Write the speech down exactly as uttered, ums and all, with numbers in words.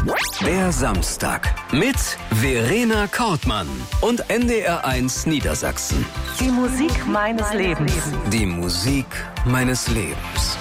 Der Samstag mit Verena Kortmann und N D R eins Niedersachsen. Die Musik meines Lebens. Die Musik meines Lebens.